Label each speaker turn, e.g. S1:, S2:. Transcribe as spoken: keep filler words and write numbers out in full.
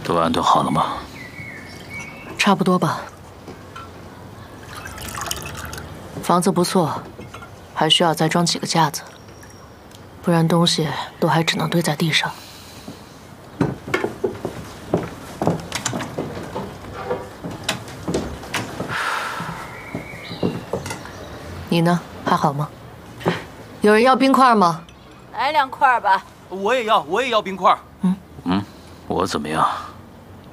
S1: 都安顿好了吗？
S2: 差不多吧。房子不错，还需要再装几个架子，不然东西都还只能堆在地上。你呢？还好吗？有人要冰块吗？
S3: 来两块吧。
S4: 我也要，我也要冰块。
S2: 嗯
S1: 嗯，我怎么样？